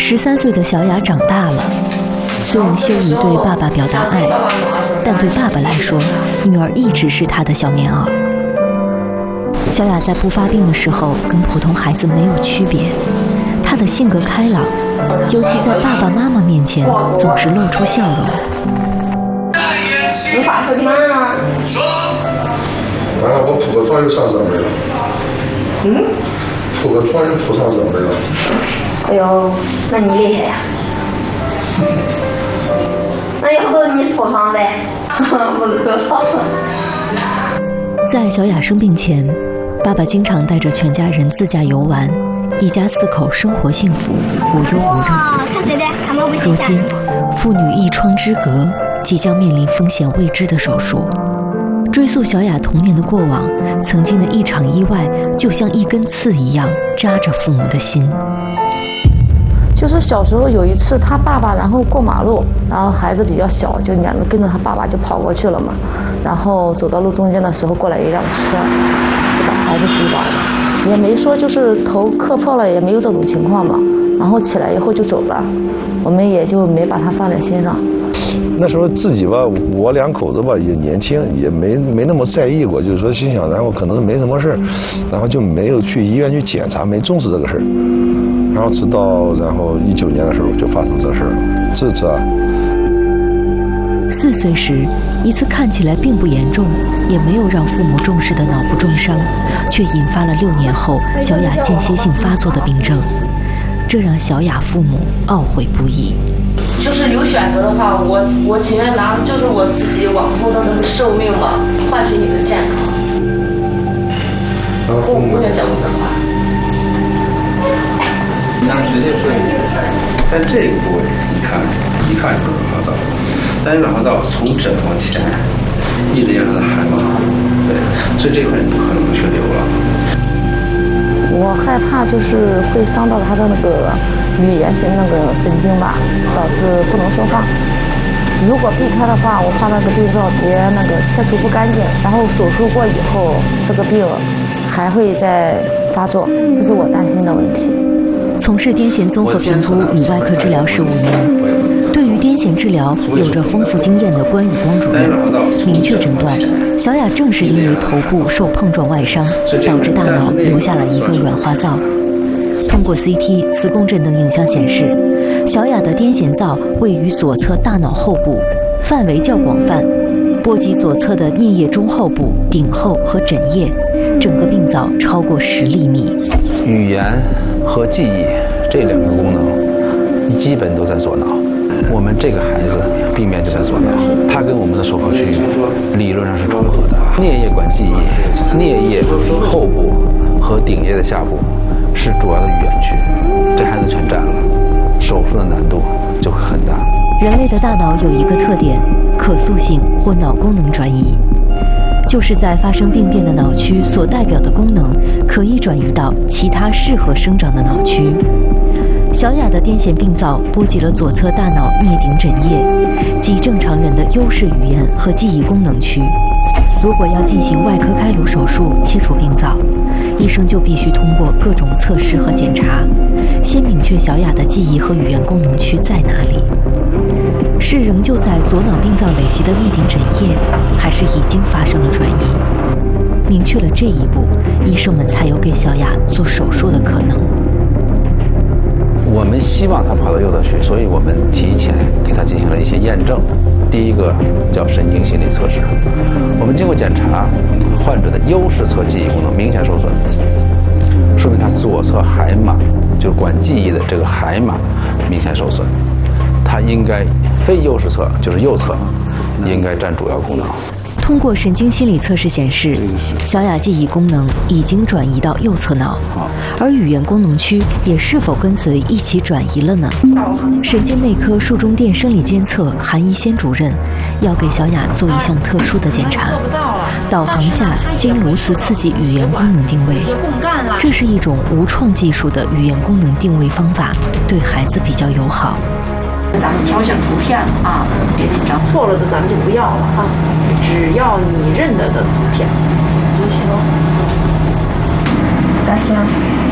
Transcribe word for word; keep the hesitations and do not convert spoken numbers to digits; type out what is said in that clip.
十三岁的小雅长大了，虽然羞于对爸爸表达爱，但对爸爸来说，女儿一直是他的小棉袄。小雅在不发病的时候跟普通孩子没有区别，她的性格开朗，尤其在爸爸妈妈面前总是露出笑容。 你发什么呢？ 完了，我铺个床又上热门了。 嗯？ 铺个床又铺上热门了。 哎呦，那你厉害呀！那要不你铺上呗？不能。 在小雅生病前，爸爸经常带着全家人自驾游玩，一家四口生活幸福，无忧无虑。如今，父女一窗之隔，即将面临风险未知的手术。追溯小雅童年的过往，曾经的一场意外，就像一根刺一样扎着父母的心。 就是小时候有一次，他爸爸然后过马路，然后孩子比较小，就撵着跟着他爸爸就跑过去了嘛。然后走到路中间的时候，过来一辆车，就把孩子逼倒了，也没说就是头磕破了，也没有这种情况嘛。然后起来以后就走了，我们也就没把他放在心上。 那时候自己吧，我两口子吧也年轻，也没没那么在意过，就是说心想，然后可能没什么事，然后就没有去医院去检查，没重视这个事儿。然后直到然后一九年的时候就发生这事儿了，这这。 四岁时，一次看起来并不严重，也没有让父母重视的脑部重伤，却引发了六年后小雅间歇性发作的病症，这让小雅父母懊悔不已。 就是有选择的话，我我情愿拿就是我自己往后的那个寿命吧，换取你的健康。我不愿讲这话。 当然绝对不会有决赛，但这个部位一看一看就是卵巢灶，但是卵巢灶从枕往前一直沿着的海马，对，所以这块就可能是瘤了。 我害怕就是会伤到他的那个语言型那个神经吧，导致不能说话。如果避开的话，我怕那个病灶别那个切除不干净，然后手术过以后这个病还会再发作，这是我担心的问题。 从事癫痫综合评估女外科治疗十五年，对于癫痫治疗有着丰富经验的关宇光主任明确诊断，小雅正是因为头部受碰撞外伤，导致大脑留下了一个软化灶。通过 C T、磁共振等影像显示，小雅的癫痫灶位于左侧大脑后部，范围较广泛，波及左侧的颞叶中后部、顶后和枕叶，整个病灶超过十厘米。 语言和记忆这两个功能基本都在左脑，我们这个孩子病变就在左脑，它跟我们的手术区理论上是重合的。颞叶管记忆，颞叶后部和顶叶的下部是主要的语言区，这孩子全占了，手术的难度就会很大。 人类的大脑有一个特点，可塑性或脑功能转移，就是在发生病变的脑区所代表的功能可以转移到其他适合生长的脑区。小雅的癫痫病灶波及了左侧大脑颞顶枕叶，即正常人的优势语言和记忆功能区。如果要进行外科开颅手术切除病灶，医生就必须通过各种测试和检查，先明确小雅的记忆和语言功能区在哪里，是仍旧在左脑病灶累积的颞顶枕叶，还是已经发生了转移。明确了这一步，医生们才有给小雅做手术的可能。 我们希望他跑到右侧去，所以我们提前给他进行了一些验证。第一个叫神经心理测试，我们经过检查，患者的优势侧记忆功能明显受损，说明他左侧海马就是管记忆的这个海马明显受损，他应该非优势侧就是右侧应该占主要功能。 通过神经心理测试显示，小雅记忆功能已经转移到右侧脑，而语言功能区也是否跟随一起转移了呢？神经内科术中电生理监测韩一仙主任要给小雅做一项特殊的检查，导航下经颅磁刺激语言功能定位，这是一种无创技术的语言功能定位方法，对孩子比较友好。 咱们挑选图片啊，别紧张，错了的咱们就不要了啊，只要你认得的图片就行。大象。